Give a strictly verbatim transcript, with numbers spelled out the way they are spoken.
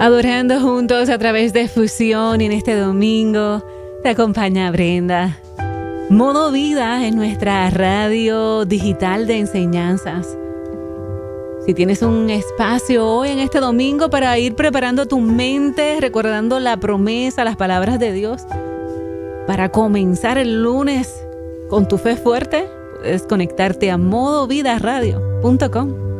adorando juntos a través de Fusión. Y en este domingo te acompaña Brenda. Modo Vida en nuestra radio digital de enseñanzas. Si tienes un espacio hoy en este domingo para ir preparando tu mente, recordando la promesa, las palabras de Dios, para comenzar el lunes con tu fe fuerte, puedes conectarte a modo vida radio punto com.